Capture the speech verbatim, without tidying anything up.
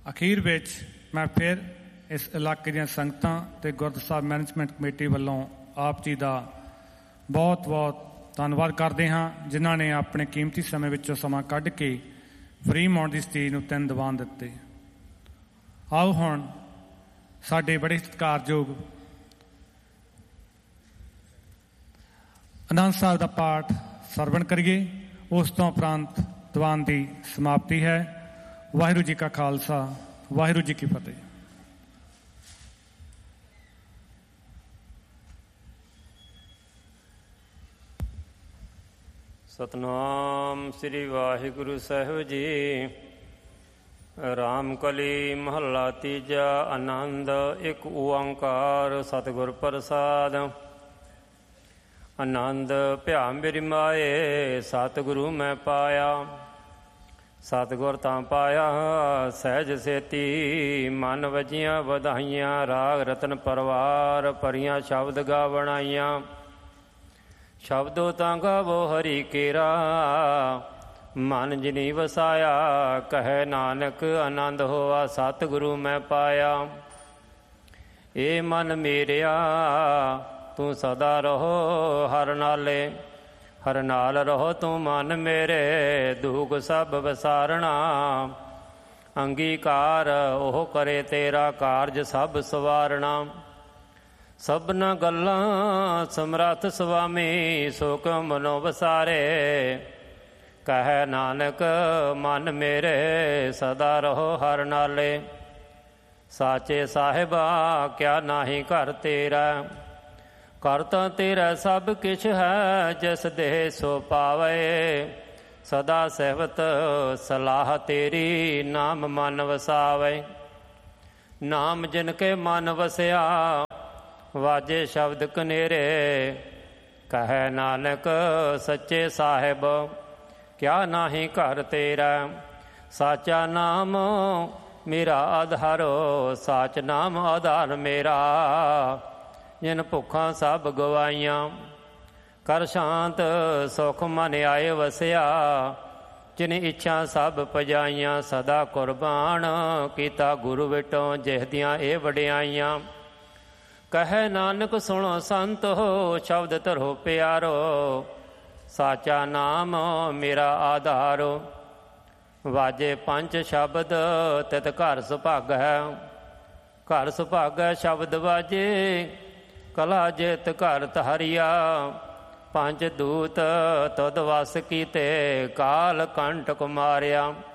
ਅਖੀਰ ਵਿੱਚ ਮੈਂ ਫਿਰ ਇਸ ਇਲਾਕੇ ਦੀਆਂ ਸੰਗਤਾਂ ਅਤੇ ਗੁਰਦੁਆਰਾ ਸਾਹਿਬ ਮੈਨੇਜਮੈਂਟ ਕਮੇਟੀ ਵੱਲੋਂ ਆਪ ਜੀ ਦਾ ਬਹੁਤ ਬਹੁਤ ਧੰਨਵਾਦ ਕਰਦੇ ਹਾਂ, ਜਿਨ੍ਹਾਂ ਨੇ ਆਪਣੇ ਕੀਮਤੀ ਸਮੇਂ ਵਿੱਚੋਂ ਸਮਾਂ ਕੱਢ ਕੇ ਫਰੀਮੌਂਟ ਦੀ ਸਟੇਜ ਨੂੰ ਤਿੰਨ ਦੀਵਾਨ ਦਿੱਤੇ। ਆਓ ਹੁਣ ਸਾਡੇ ਬੜੇ ਸਤਿਕਾਰਯੋਗ ਆਨੰਦ ਸਾਹਿਬ ਦਾ ਪਾਠ ਸਰਵਣ ਕਰੀਏ। ਉਸ ਤੋਂ ਉਪਰੰਤ ਦੀਵਾਨ ਦੀ ਸਮਾਪਤੀ ਹੈ। ਵਾਹਿਗੁਰੂ ਜੀ ਕਾ ਖਾਲਸਾ, ਵਾਹਿਗੁਰੂ ਜੀ ਕੀ ਫਤਿਹ। ਸਤਨਾਮ ਸ੍ਰੀ ਵਾਹਿਗੁਰੂ ਸਾਹਿਬ ਜੀ। ਰਾਮ ਕਲੀ ਮਹੱਲਾ ਤੀਜਾ। ਆਨੰਦ ਇੱਕ ਓੰਕਾਰ ਸਤਿਗੁਰ ਪ੍ਰਸਾਦ। ਆਨੰਦ ਭਿਆ ਮੇਰੀ ਮਾਏ, ਸਤਿਗੁਰੂ ਮੈਂ ਪਾਇਆ। ਸਤਿਗੁਰ ਤਾਂ ਪਾਇਆ ਸਹਿਜ ਸੇਤੀ, ਮਨ ਵਜੀਆਂ ਵਧਾਈਆਂ। ਰਾਗ ਰਤਨ ਪਰਵਾਰ ਭਰੀਆਂ ਸ਼ਬਦ ਗਾ ਬਣਾਈਆਂ। ਸ਼ਬਦੋ ਤਾਂ ਗਾਵੋ ਹਰੀ ਕੇਰਾ, ਮਨ ਜਿਨੀ ਵਸਾਇਆ। ਕਹੈ ਨਾਨਕ ਆਨੰਦ ਹੋਆ, ਸਤਿਗੁਰੂ ਮੈਂ ਪਾਇਆ। ਏ ਮਨ ਮੇਰਿਆ ਤੂੰ ਸਦਾ ਰਹੋ ਹਰ ਨਾਲੇ, ਹਰ ਨਾਲ ਰਹੋ ਤੂੰ ਮਨ ਮੇਰੇ। ਦੁਖ ਸਭ ਵਿਸਾਰਣਾ ਅੰਗੀਕਾਰ, ਉਹ ਕਰੇ ਤੇਰਾ ਕਾਰਜ ਸਭ ਸਵਾਰਣਾ। ਸਭਨਾ ਗੱਲਾਂ ਸਮਰੱਥ ਸੁਆਮੀ, ਸੁਖ ਮਨੋ ਵਸਾਰੇ। ਕਹੈ ਨਾਨਕ ਮਨ ਮੇਰੇ ਸਦਾ ਰਹੋ ਹਰ ਨਾਲੇ। ਸਾਚੇ ਸਾਹਿਬਾ ਕਿਆ ਨਾਹੀ ਘਰ ਤੇਰਾ, ਘਰ ਤਾਂ ਤੇਰਾ ਸਭ ਕਿਛ ਹੈ। ਜਿਸ ਦੇਹ ਸੋ ਪਾਵੇ, ਸਦਾ ਸਹਿਬਤ ਸਲਾਹ ਤੇਰੀ। ਨਾਮ ਮਨ ਵਸਾਵੇ, ਨਾਮ ਜਿਨ ਕੇ ਮਨ ਵਸਿਆ। ਵਾਜੇ ਸ਼ਬਦ ਕਨੇਰੇ, ਕਹੈ ਨਾਨਕ ਸੱਚੇ ਸਾਹਿਬ ਕਿਆ ਨਾਹੀ ਘਰ ਤੇਰਾ। ਸਾਚਾ ਨਾਮ ਮੇਰਾ ਆਧਾਰੋ, ਸਾਚ ਨਾਮ ਆਧਾਰ ਮੇਰਾ। ਜਿਨ ਭੁੱਖਾਂ ਸਭ ਗਵਾਈਆਂ, ਕਰ ਸ਼ਾਂਤ ਸੁਖ ਮਨ ਆਏ ਵਸਿਆ। ਜਿਨ ਇੱਛਾ ਸਭ ਪਜਾਈਆਂ, ਸਦਾ ਕੁਰਬਾਨ ਕੀਤਾ ਗੁਰੂ ਵਿਟੋਂ। ਜਿਹ ਦੀਆਂ ਇਹ ਵਡਿਆਈਆਂ, ਕਹੈ ਨਾਨਕ ਸੁਣੋ ਸੰਤ ਹੋ। ਸ਼ਬਦ ਧਰੋ ਪਿਆਰੋ, ਸਾਚਾ ਨਾਮ ਮੇਰਾ ਆਧਾਰੋ। ਵਾਜੇ ਪੰਜ ਸ਼ਬਦ ਤਿਤ ਘਰ ਸੁਭਾਗੈ, ਘਰ ਸੁਭਾਗੈ ਸ਼ਬਦ ਵਾਜੇ। ਕਲਾ ਜਿਤ ਘਰ ਧਾਰਿਆ, ਪੰਜ ਦੂਤ ਤੁਧ ਵਸ ਕੀਤੇ। ਕਾਲ ਕੰਟਕ ਮਾਰਿਆ,